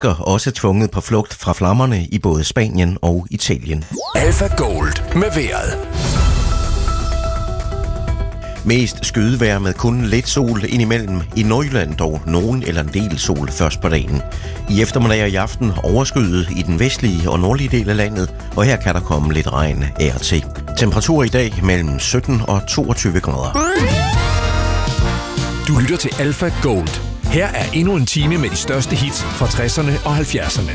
også tvunget på flugt fra flammerne i både Spanien og Italien. Alpha Gold med vejret. Mest skydevejr med kun lidt sol indimellem. I Nordjylland dog nogen eller en del sol først på dagen. I eftermiddag og i aften overskyet i den vestlige og nordlige del af landet, og her kan der komme lidt regn af og til. Temperatur i dag mellem 17 og 22 grader. Du lytter til Alpha Gold. Her er endnu en time med de største hits fra 60'erne og 70'erne.